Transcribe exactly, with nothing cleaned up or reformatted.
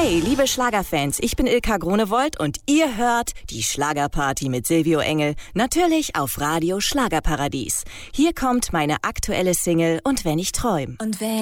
Hey, liebe Schlagerfans, ich bin Ilka Grunewold und ihr hört die Schlagerparty mit Silvio Engel, natürlich auf Radio Schlagerparadies. Hier kommt meine aktuelle Single Und wenn ich träum. Und wenn